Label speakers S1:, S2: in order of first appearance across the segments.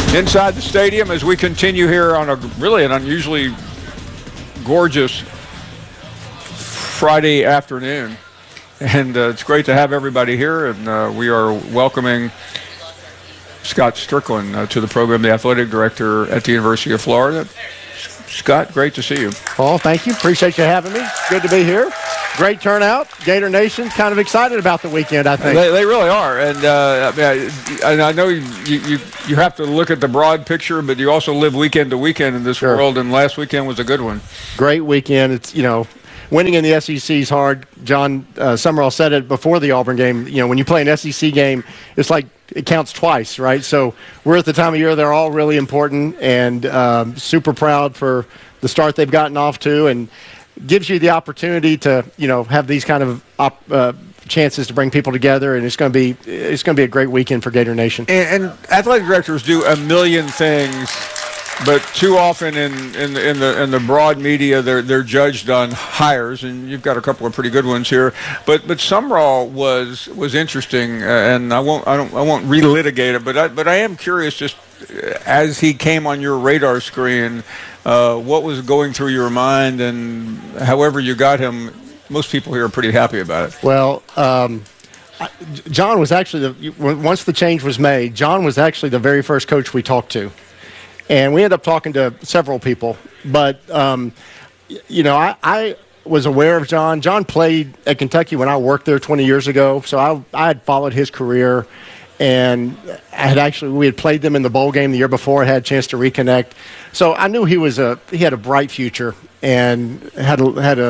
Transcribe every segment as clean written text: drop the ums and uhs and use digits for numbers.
S1: Inside the stadium as we continue here on an unusually gorgeous Friday afternoon. And it's great to have everybody here, and we are welcoming Scott Strickland to the program, the athletic director at the University of Florida. Scott, great to see you.
S2: Well, thank you. Appreciate you having me. Good to be here. Great turnout. Gator Nation kind of excited about the weekend, I think.
S1: They really are. And I know you have to look at the broad picture, but you also live weekend to weekend in this world, and last weekend was a good one.
S2: Great weekend. It's, winning in the SEC is hard. John Summerall said it before the Auburn game. When you play an SEC game, it's like it counts twice, right? So we're at the time of year they're all really important, and super proud for the start they've gotten off to, and gives you the opportunity to have these kind of chances to bring people together, and it's going to be a great weekend for Gator Nation.
S1: And athletic directors do a million things, but too often in the broad media, they're judged on hires, and you've got a couple of pretty good ones here. But Summerall was interesting, and I won't relitigate it, but I am curious, just as he came on your radar screen, what was going through your mind, and however you got him. Most people here are pretty happy about it.
S2: Well, John was actually once the change was made, John was actually the very first coach we talked to. And we ended up talking to several people. But, I was aware of John. John played at Kentucky when I worked there 20 years ago. So I had followed his career. And we had played them in the bowl game the year before. I had a chance to reconnect. So I knew he had a bright future and had a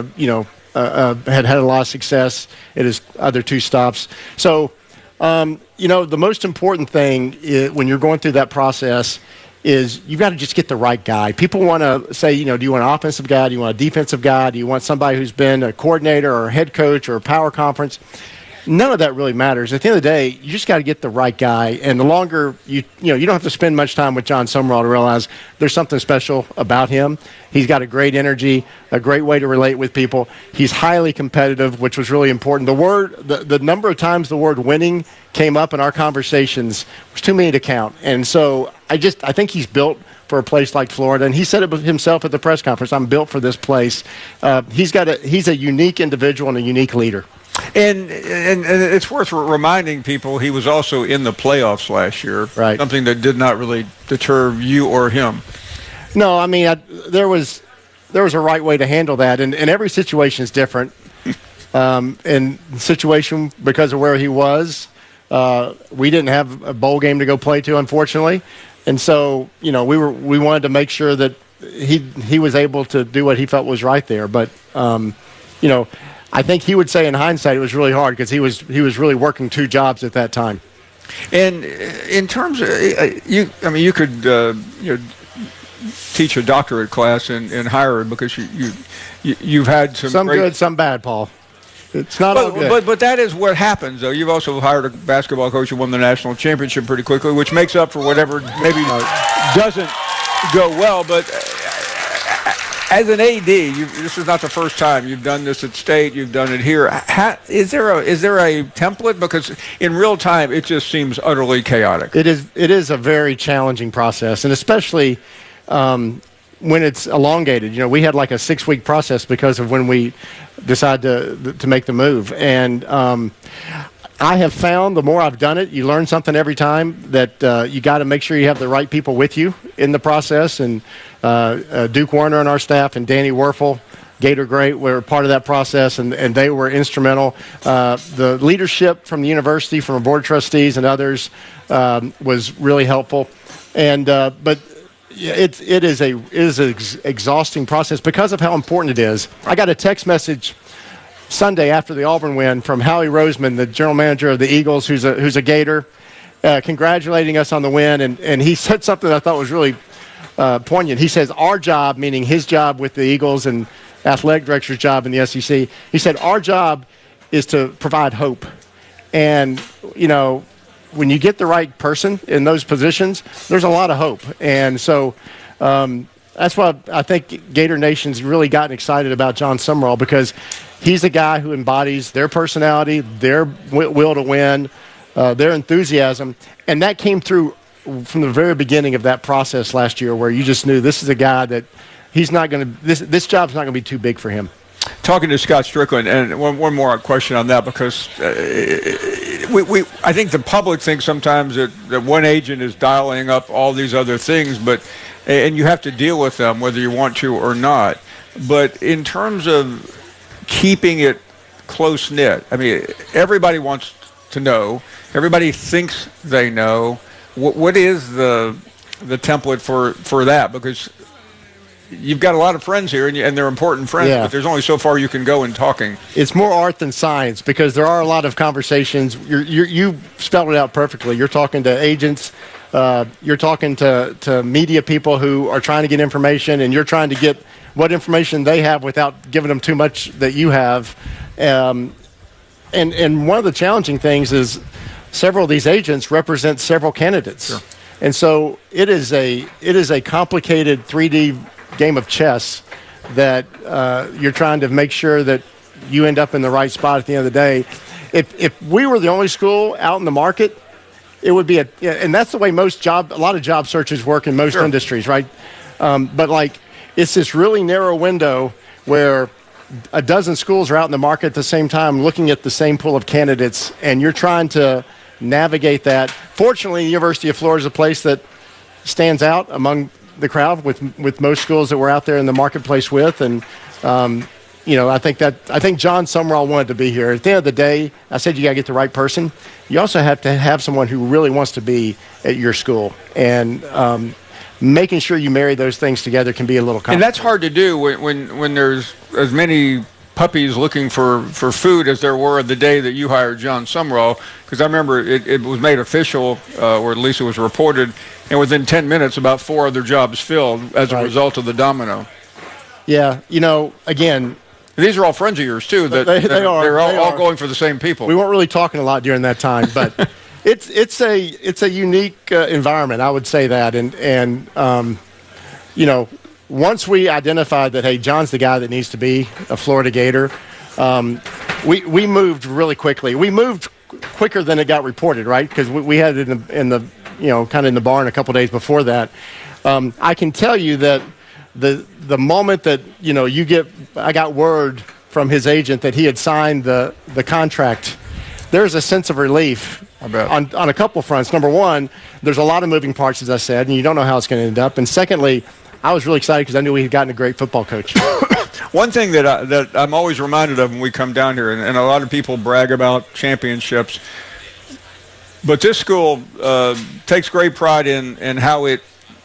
S2: lot of success at his other two stops. So, the most important thing when you're going through that process is you've got to just get the right guy. People want to say, do you want an offensive guy? Do you want a defensive guy? Do you want somebody who's been a coordinator or a head coach or a power conference? None of that really matters. At the end of the day, you just got to get the right guy. And the longer you don't have to spend much time with John Summerall to realize there's something special about him. He's got a great energy, a great way to relate with people. He's highly competitive, which was really important. The number of times the word winning came up in our conversations was too many to count. And so I think he's built for a place like Florida. And he said it himself at the press conference, I'm built for this place. He's a unique individual and a unique leader.
S1: And it's worth reminding people he was also in the playoffs last year,
S2: right? Something
S1: that did not really deter you or him.
S2: No, I mean there was a right way to handle that, and every situation is different. And the situation, because of where he was, we didn't have a bowl game to go play to, unfortunately, and so we wanted to make sure that he was able to do what he felt was right there, but I think he would say in hindsight it was really hard because he was really working two jobs at that time.
S1: And in terms of you could teach a doctorate class in Howard because you've had
S2: some good, some bad, Paul. It's not all good.
S1: But that is what happens, though. You've also hired a basketball coach who won the national championship pretty quickly, which makes up for whatever maybe doesn't go well. But as an AD, this is not the first time you've done this at State. You've done it here. Is there a template? Because in real time, it just seems utterly chaotic.
S2: It is a very challenging process, and especially when it's elongated. We had like a 6-week process because of when we decided to make the move. And I have found the more I've done it, you learn something every time that you got to make sure you have the right people with you in the process. And Duke Warner on our staff and Danny Werfel, Gator Great, were part of that process, and they were instrumental. The leadership from the university, from our board of trustees and others, was really helpful. And but it is an exhausting process because of how important it is. I got a text message Sunday after the Auburn win from Howie Roseman, the general manager of the Eagles, who's a Gator, congratulating us on the win, and he said something that I thought was really poignant. He says, our job, meaning his job with the Eagles and athletic director's job in the SEC, he said, our job is to provide hope. And, when you get the right person in those positions, there's a lot of hope. And so that's why I think Gator Nation's really gotten excited about John Summerall, because he's a guy who embodies their personality, their will to win, their enthusiasm. And that came through from the very beginning of that process last year, where you just knew this is a guy that he's not going to this job's not going to be too big for him.
S1: Talking to Scott Strickland, and one more question on that, because I think the public thinks sometimes that one agent is dialing up all these other things, and you have to deal with them whether you want to or not. But in terms of keeping it close-knit, I mean, everybody wants to know. Everybody thinks they know. What is the template for that? Because you've got a lot of friends here, and they're important friends, but there's only so far you can go in talking.
S2: It's more art than science, because there are a lot of conversations. You spelled it out perfectly. You're talking to agents. You're talking to media people who are trying to get information, and you're trying to get what information they have without giving them too much that you have. And one of the challenging things is several of these agents represent several candidates.
S1: Sure.
S2: And so it is a complicated 3D game of chess that you're trying to make sure that you end up in the right spot at the end of the day. If we were the only school out in the market, it would be and that's the way a lot of job searches work in most industries, right? But it's this really narrow window where a dozen schools are out in the market at the same time looking at the same pool of candidates, and you're trying to navigate that. Fortunately, the University of Florida is a place that stands out among the crowd with most schools that we're out there in the marketplace with, and I think John Sumrall wanted to be here. At the end of the day, I said you got to get the right person. You also have to have someone who really wants to be at your school, and making sure you marry those things together can be a little complicated.
S1: And that's hard to do when there's as many puppies looking for food as there were the day that you hired John Sumrall, because I remember it was made official, or at least it was reported, and within 10 minutes about 4 other jobs filled as a result of the domino.
S2: Yeah, again,
S1: these are all friends of yours too. They are. They're all going for the same people.
S2: We weren't really talking a lot during that time, but it's a unique environment, I would say that, and once we identified that, hey, John's the guy that needs to be a Florida Gator, we moved really quickly. We moved quicker than it got reported, right? Because we had it in the barn a couple days before that. I can tell you that the moment that I got word from his agent that he had signed the contract, there's a sense of relief on a couple fronts. Number one, there's a lot of moving parts, as I said, and you don't know how it's going to end up. And secondly, I was really excited because I knew we had gotten a great football coach.
S1: One thing that I'm always reminded of when we come down here, and a lot of people brag about championships, but this school takes great pride in how it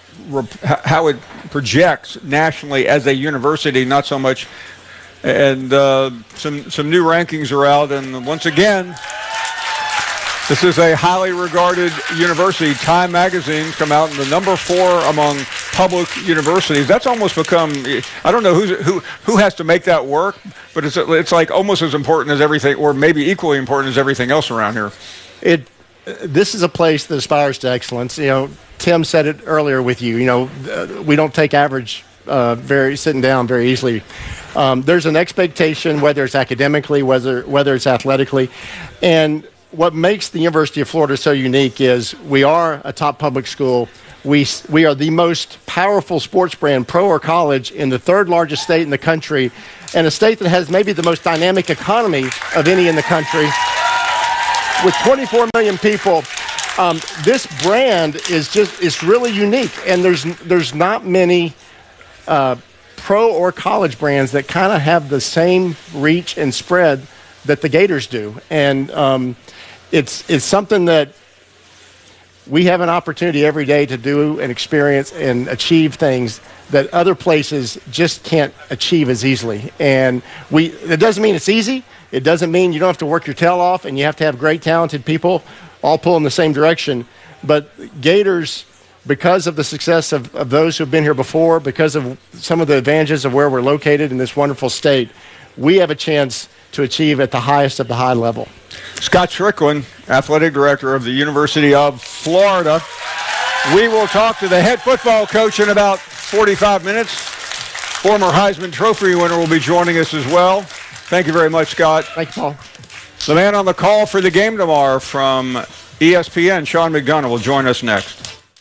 S1: projects nationally as a university, not so much. And some new rankings are out, and once again, this is a highly regarded university. Time magazine's come out in the number 4 among public universities. That's almost become, I don't know who has to make that work, but it's like almost as important as everything, or maybe equally important as everything else around here.
S2: This is a place that aspires to excellence. Tim said it earlier with you. We don't take average sitting down very easily. There's an expectation, whether it's academically, whether it's athletically, and what makes the University of Florida so unique is we are a top public school. We are the most powerful sports brand, pro or college, in the 3rd largest state in the country, and a state that has maybe the most dynamic economy of any in the country. With 24 million people, this brand is really unique, and there's not many pro or college brands that kind of have the same reach and spread that the Gators do, and it's something that we have an opportunity every day to do and experience and achieve things that other places just can't achieve as easily. And it doesn't mean it's easy. It doesn't mean you don't have to work your tail off and you have to have great, talented people all pull in the same direction. But Gators, because of the success of those who have been here before, because of some of the advantages of where we're located in this wonderful state, we have a chance to achieve at the highest of the high level.
S1: Scott Strickland, athletic director of the University of Florida. We will talk to the head football coach in about 45 minutes. Former Heisman Trophy winner will be joining us as well. Thank you very much, Scott.
S2: Thank you, Paul.
S1: The man on the call for the game tomorrow from ESPN, Sean McDonough, will join us next.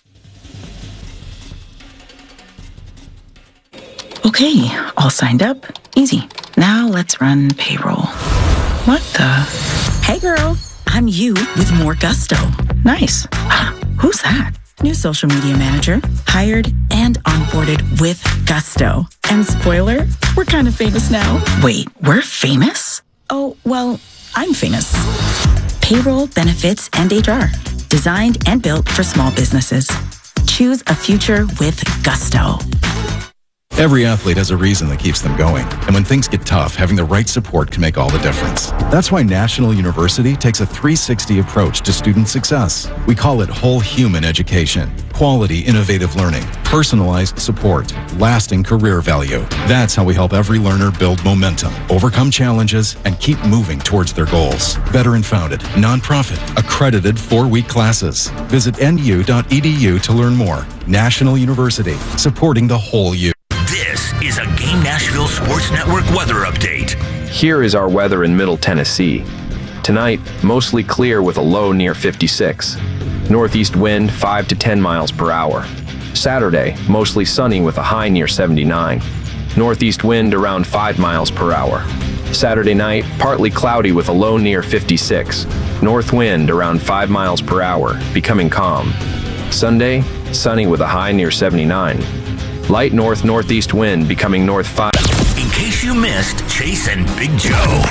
S3: Okay, all signed up. Easy. Now let's run payroll. What the? Hey girl, I'm you with more gusto. Nice. Who's that? New social media manager, hired and onboarded with gusto. And spoiler, we're kind of famous now. Wait, we're famous? Oh, well, I'm famous. Payroll, benefits, and HR. Designed and built for small businesses. Choose a future with gusto.
S4: Every athlete has a reason that keeps them going. And when things get tough, having the right support can make all the difference. That's why National University takes a 360 approach to student success. We call it whole human education. Quality, innovative learning, personalized support, lasting career value. That's how we help every learner build momentum, overcome challenges, and keep moving towards their goals. Veteran-founded, nonprofit, accredited 4-week classes. Visit nu.edu to learn more. National University, supporting the whole you.
S5: This is a Game Nashville Sports Network weather update.
S6: Here is our weather in Middle Tennessee. Tonight, mostly clear with a low near 56. Northeast wind 5 to 10 miles per hour. Saturday, mostly sunny with a high near 79. Northeast wind around 5 miles per hour. Saturday night, partly cloudy with a low near 56. North wind around 5 miles per hour, becoming calm. Sunday, sunny with a high near 79. Light north-northeast wind becoming north 5.
S5: In case you missed Chase and Big Joe.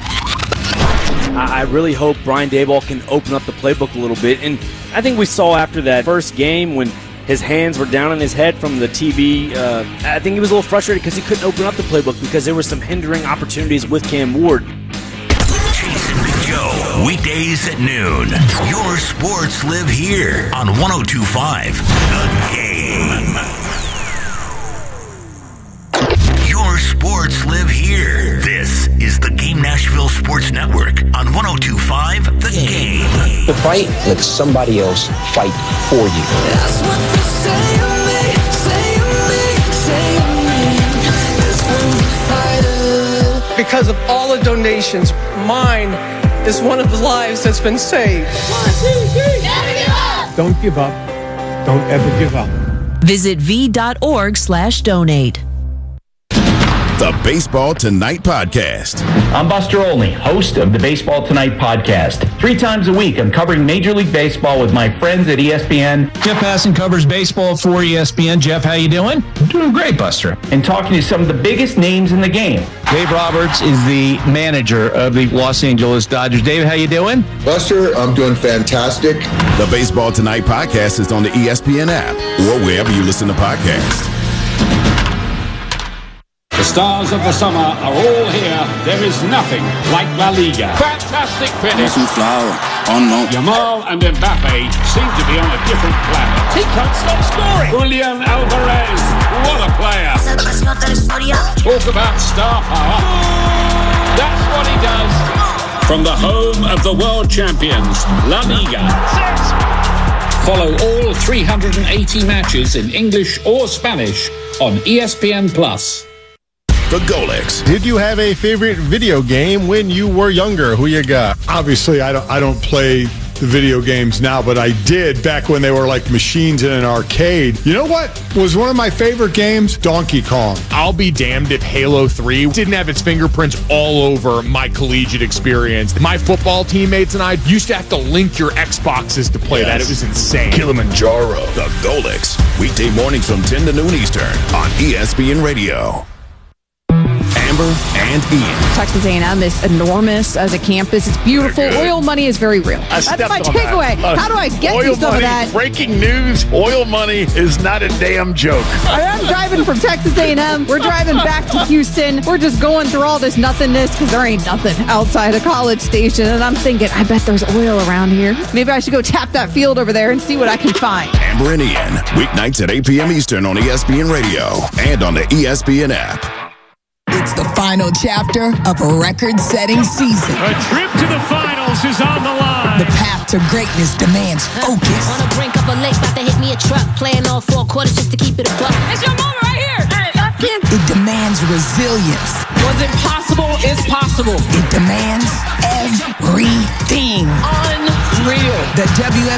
S7: I really hope Brian Daboll can open up the playbook a little bit. And I think we saw after that first game when his hands were down on his head from the TV, I think he was a little frustrated because he couldn't open up the playbook because there were some hindering opportunities with Cam Ward.
S5: Chase and Big Joe, weekdays at noon. Your sports live here on 102.5 The Game. Your sports live here. This is the Game Nashville Sports Network on 102.5 The Game.
S8: The fight, let somebody else fight for you.
S9: That's what they say of me, say of me, say of me. This one's a fighter.
S10: Because of all the donations, mine is one of the lives that's been saved.
S9: 1, 2, 3. Never give up.
S11: Don't give up. Don't ever give up.
S12: Visit v.org/donate.
S13: The Baseball Tonight Podcast.
S14: I'm Buster Olney, host of the Baseball Tonight Podcast. 3 times a week, I'm covering Major League Baseball with my friends at ESPN.
S15: Jeff Passan covers baseball for ESPN. Jeff, how you doing?
S14: I'm doing great, Buster. And talking to some of the biggest names in the game.
S15: Dave Roberts is the manager of the Los Angeles Dodgers. Dave, how you doing?
S16: Buster, I'm doing fantastic.
S13: The Baseball Tonight Podcast is on the ESPN app or wherever you listen to podcasts.
S17: The stars of the summer are all here. There is nothing like La Liga. Fantastic finish. Yamal and Mbappe seem to be on a different planet.
S18: He can't stop scoring.
S17: Julian Alvarez, what a player. Talk about star power. That's what he does. From the home of the world champions, La Liga. Follow all 380 matches in English or Spanish on ESPN+.
S13: The Golix.
S19: Did you have a favorite video game when you were younger? Who you got?
S20: Obviously, I don't play the video games now, but I did back when they were like machines in an arcade. You know what was one of my favorite games? Donkey Kong.
S21: I'll be damned if Halo 3 didn't have its fingerprints all over my collegiate experience. My football teammates and I used to have to link your Xboxes to play that. It was insane.
S13: Kilimanjaro. The Golix. Weekday mornings from 10 to noon Eastern on ESPN Radio. Amber and Ian.
S22: Texas A&M is enormous as a campus. It's beautiful. Oil money is very real. That's my takeaway. How do I get you some of that?
S23: Breaking news, oil money is not a damn joke.
S22: I'm driving from Texas A&M. We're driving back to Houston. We're just going through all this nothingness because there ain't nothing outside of College Station. And I'm thinking, I bet there's oil around here. Maybe I should go tap that field over there and see what I can find.
S13: Amber and Ian, weeknights at 8 p.m. Eastern on ESPN Radio and on the ESPN app.
S24: It's the final chapter of a record-setting season.
S25: A trip to the finals is on the line.
S24: The path to greatness demands focus.
S26: On the brink of a lake, about to hit me a truck. Playing all 4 quarters just to keep it a buck.
S27: It's your moment right here. Hey,
S24: it demands resilience.
S27: Was it possible? It's possible.
S24: It demands everything.
S27: Unreal.
S24: The WNBA